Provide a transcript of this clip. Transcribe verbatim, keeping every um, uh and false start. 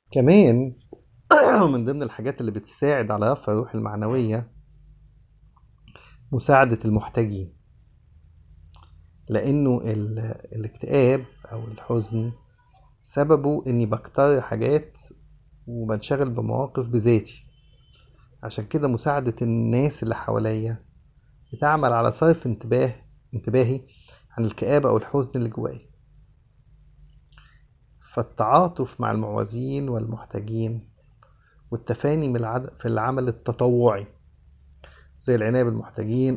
كمان من ضمن الحاجات اللي بتساعد على رفع الروح المعنوية مساعدة المحتاجين، لأنه ال... الاكتئاب أو الحزن سببه إني بكتر حاجات وبنشغل بمواقف بذاتي. عشان كده مساعدة الناس اللي حواليا بتعمل على صرف انتباه انتباهي عن الكآبة أو الحزن اللي جواي. فالتعاطف مع المعوزين والمحتاجين والتفاني من العد... في العمل التطوعي زي العناية بالمحتاجين